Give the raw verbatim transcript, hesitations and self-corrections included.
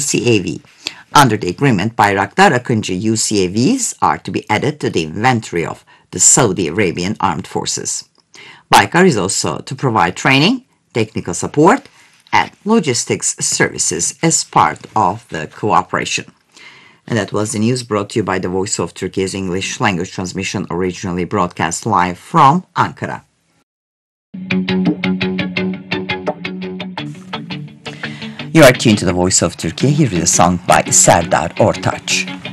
C A V. Under the agreement, Bayraktar Akıncı U C A Vs are to be added to the inventory of the Saudi Arabian Armed Forces. Baykar is also to provide training, technical support, and logistics services as part of the cooperation. And that was the news brought to you by the Voice of Turkey's English language transmission, originally broadcast live from Ankara. You are tuned to the Voice of Turkey. Here is a song by Serdar Ortaç.